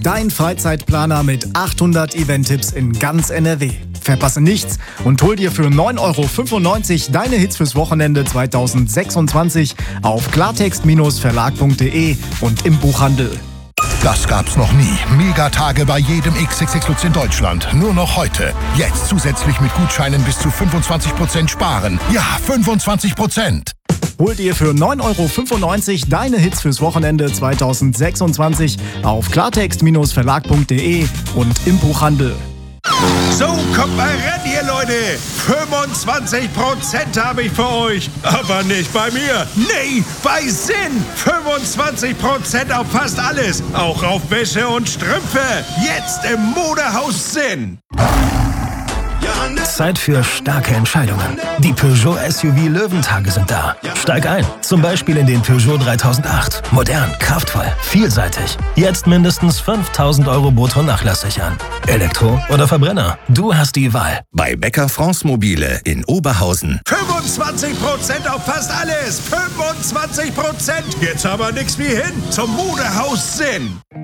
dein Freizeitplaner mit 800 Event-Tipps in ganz NRW. Verpasse nichts und hol dir für 9,95 € deine Hits fürs Wochenende 2026 auf klartext-verlag.de und im Buchhandel. Das gab's noch nie. Megatage bei jedem XXX Lutz in Deutschland. Nur noch heute. Jetzt zusätzlich mit Gutscheinen bis zu 25% sparen. Ja, 25%. Hol dir für 9,95 € deine Hits fürs Wochenende 2026 auf klartext-verlag.de und im Buchhandel. So, kommt mal ran hier, Leute. 25% habe ich für euch. Aber nicht bei mir. Nee, bei Sinn. 25% auf fast alles. Auch auf Wäsche und Strümpfe. Jetzt im Modehaus Sinn. Zeit für starke Entscheidungen. Die Peugeot SUV Löwentage sind da. Steig ein, zum Beispiel in den Peugeot 3008. Modern, kraftvoll, vielseitig. Jetzt mindestens 5.000 € brutto nachlassig an. Elektro oder Verbrenner? Du hast die Wahl. Bei Bäcker France Mobile in Oberhausen. 25% auf fast alles. 25%. Jetzt aber nix wie hin zum Modehaus Sinn.